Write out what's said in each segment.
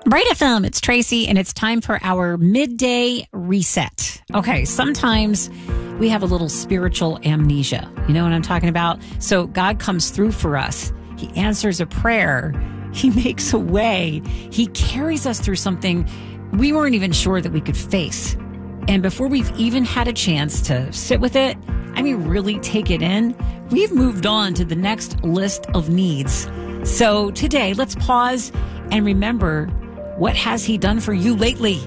Bright FM, it's Tracy, and it's time for our midday reset. Okay, sometimes we have a little spiritual amnesia. You know what I'm talking about? So God comes through for us. He answers a prayer. He makes a way. He carries us through something we weren't even sure that we could face. And before we've even had a chance to sit with it, really take it in, we've moved on to the next list of needs. So today, let's pause and remember, what has he done for you lately?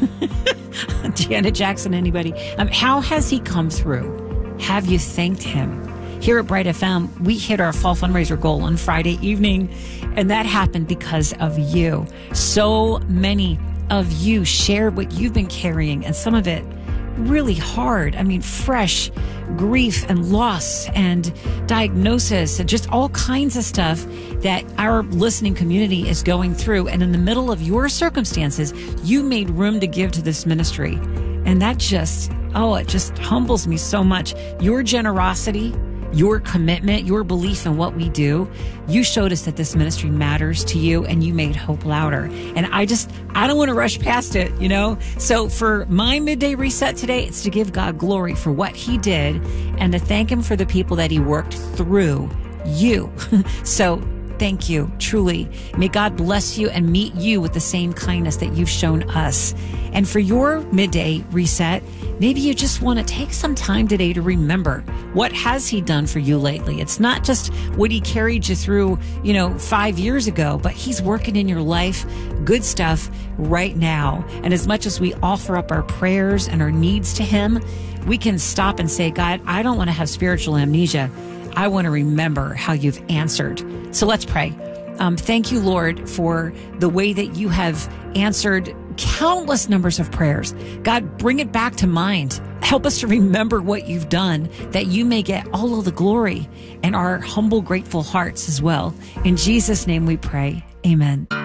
Janet Jackson, anybody? How has he come through? Have you thanked him? Here at Bright FM, we hit our fall fundraiser goal on Friday evening, and that happened because of you. So many of you shared what you've been carrying, and some of it really hard. Fresh grief and loss and diagnosis and just all kinds of stuff that our listening community is going through. And in the middle of your circumstances, you made room to give to this ministry. And that it just humbles me so much. Your generosity, your commitment, your belief in what we do, you showed us that this ministry matters to you, and you made hope louder. And I don't want to rush past it, So for my midday reset today, it's to give God glory for what he did and to thank him for the people that he worked through you. So thank you, truly. May God bless you and meet you with the same kindness that you've shown us. And for your midday reset, maybe you just want to take some time today to remember, what has he done for you lately? It's not just what he carried you through, 5 years ago, but he's working in your life, good stuff right now. And as much as we offer up our prayers and our needs to him, we can stop and say, God, I don't want to have spiritual amnesia. I want to remember how you've answered. So let's pray. Thank you, Lord, for the way that you have answered countless numbers of prayers. God, bring it back to mind. Help us to remember what you've done, that you may get all of the glory and our humble, grateful hearts as well. In Jesus' name we pray. Amen.